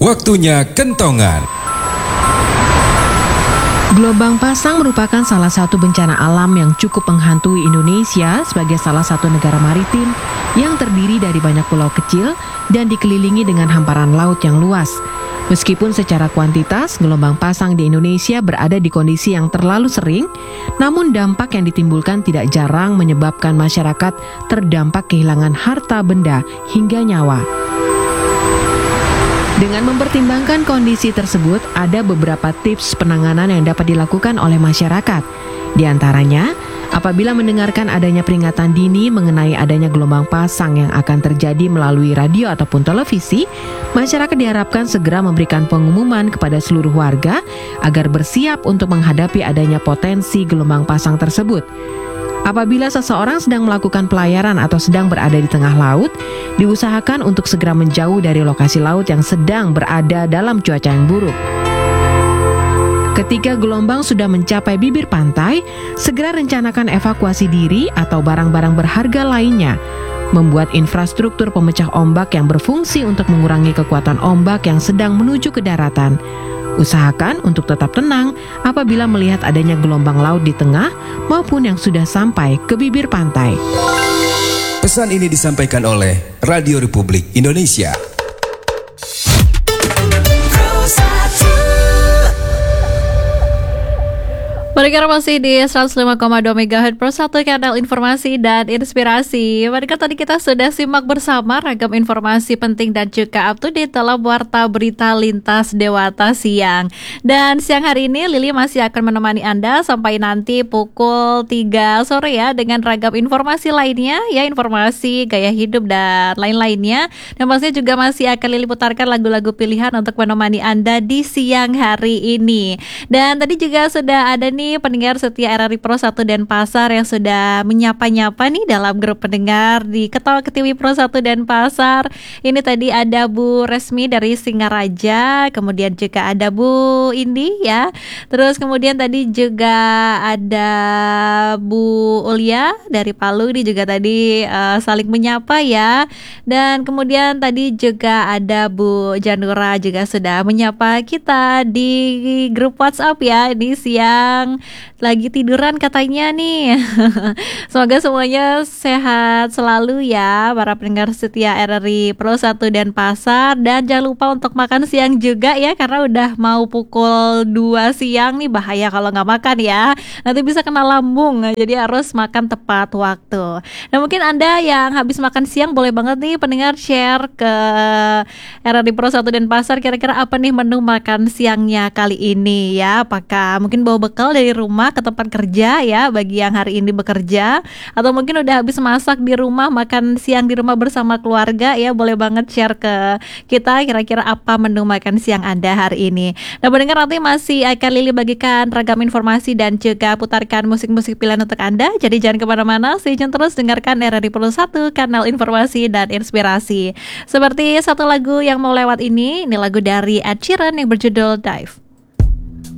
Waktunya kentongan. Gelombang pasang merupakan salah satu bencana alam yang cukup menghantui Indonesia sebagai salah satu negara maritim yang terdiri dari banyak pulau kecil dan dikelilingi dengan hamparan laut yang luas. Meskipun secara kuantitas, gelombang pasang di Indonesia berada di kondisi yang terlalu sering, namun dampak yang ditimbulkan tidak jarang menyebabkan masyarakat terdampak kehilangan harta benda hingga nyawa. Dengan mempertimbangkan kondisi tersebut, ada beberapa tips penanganan yang dapat dilakukan oleh masyarakat. Di antaranya, apabila mendengarkan adanya peringatan dini mengenai adanya gelombang pasang yang akan terjadi melalui radio ataupun televisi, masyarakat diharapkan segera memberikan pengumuman kepada seluruh warga agar bersiap untuk menghadapi adanya potensi gelombang pasang tersebut. Apabila seseorang sedang melakukan pelayaran atau sedang berada di tengah laut, diusahakan untuk segera menjauh dari lokasi laut yang sedang berada dalam cuaca yang buruk. Ketika gelombang sudah mencapai bibir pantai, segera rencanakan evakuasi diri atau barang-barang berharga lainnya. Membuat infrastruktur pemecah ombak yang berfungsi untuk mengurangi kekuatan ombak yang sedang menuju ke daratan. Usahakan untuk tetap tenang apabila melihat adanya gelombang laut di tengah maupun yang sudah sampai ke bibir pantai. Pesan ini disampaikan oleh Radio Republik Indonesia. Pendengar masih di 105,2 MHz Pro 1 kanal informasi dan inspirasi. Pendengar, tadi kita sudah simak bersama ragam informasi penting dan juga up to date dalam Warta Berita Lintas Dewata siang. Dan siang hari ini Lili masih akan menemani Anda sampai nanti pukul 3 sore ya, dengan ragam informasi lainnya ya, informasi gaya hidup dan lain-lainnya. Dan pastinya juga masih akan Lili putarkan lagu-lagu pilihan untuk menemani Anda di siang hari ini. Dan tadi juga sudah ada nih pendengar setia RRI Pro 1 Denpasar yang sudah menyapa-nyapa nih dalam grup pendengar di Ketawa Ketiwi Pro 1 Denpasar. Ini tadi ada Bu Resmi dari Singaraja, kemudian juga ada Bu Indi ya. Terus kemudian tadi juga ada Bu Ulia dari Palu, ini juga tadi saling menyapa ya. Dan kemudian tadi juga ada Bu Janura juga sudah menyapa kita di grup WhatsApp ya. Ini siang lagi tiduran katanya nih. Semoga semuanya sehat selalu ya para pendengar setia RRI Pro 1 Denpasar. Dan jangan lupa untuk makan siang juga ya, karena udah mau pukul 2 siang nih, bahaya kalau nggak makan ya, nanti bisa kena lambung. Jadi harus makan tepat waktu. Nah, mungkin Anda yang habis makan siang boleh banget nih pendengar share ke RRI Pro 1 Denpasar, kira-kira apa nih menu makan siangnya kali ini ya. Apakah mungkin bawa bekal dari rumah ke tempat kerja ya bagi yang hari ini bekerja, atau mungkin udah habis masak di rumah, makan siang di rumah bersama keluarga ya. Boleh banget share ke kita kira-kira apa menu makan siang Anda hari ini. Nah, pendengar, nanti masih akan Lili bagikan ragam informasi dan juga putarkan musik-musik pilihan untuk Anda. Jadi jangan kemana-mana, stay tune terus dengarkan RRI Pro 1 kanal informasi dan inspirasi. Seperti satu lagu yang mau lewat ini lagu dari Ed Sheeran yang berjudul Dive.